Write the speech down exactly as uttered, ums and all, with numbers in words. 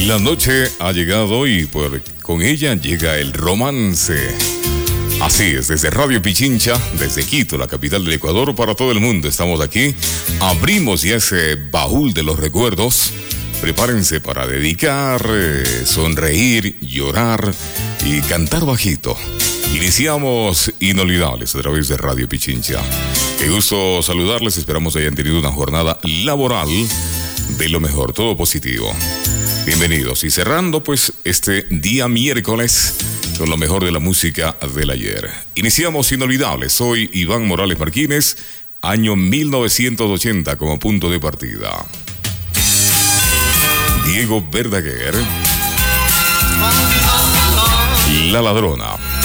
La noche ha llegado y por, con ella llega el romance. Así es, desde Radio Pichincha, desde Quito, la capital del Ecuador, para todo el mundo. Estamos aquí, abrimos ya ese baúl de los recuerdos. Prepárense para dedicar, eh, sonreír, llorar y cantar bajito. Iniciamos Inolvidables a través de Radio Pichincha. Qué gusto saludarles, esperamos hayan tenido una jornada laboral de lo mejor, todo positivo. Bienvenidos y cerrando pues este día miércoles con lo mejor de la música del ayer. Iniciamos Inolvidables, soy Iván Morales Martínez, año mil novecientos ochenta como punto de partida. Diego Verdaguer, La Ladrona.